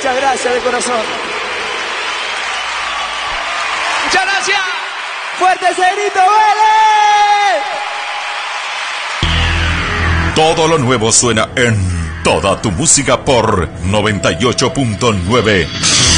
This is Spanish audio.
Muchas gracias de corazón. Muchas gracias. Fuerte ese grito, Vélez. Todo lo nuevo suena en Toda Tu Música por 98.9.